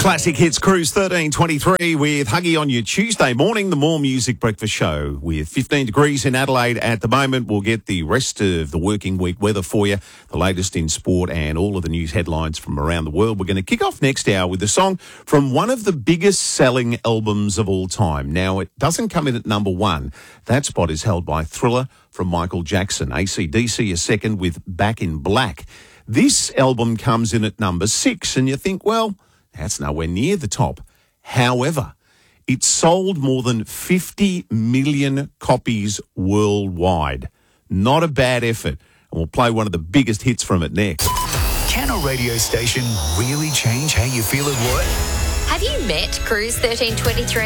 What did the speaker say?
Classic Hits Cruise 1323 with Huggy on your Tuesday morning, the More Music Breakfast Show. With 15 degrees in Adelaide at the moment, we'll get the rest of the working week weather for you, the latest in sport and all of the news headlines from around the world. We're going to kick off next hour with a song from one of the biggest selling albums of all time. Now, it doesn't come in at number one. That spot is held by Thriller from Michael Jackson. AC/DC is second with Back in Black. This album comes in at number 6, and you think, well, that's nowhere near the top. However, it sold more than 50 million copies worldwide. Not a bad effort. And we'll play one of the biggest hits from it next. Can a radio station really change how you feel at work? Have you met Cruise 1323?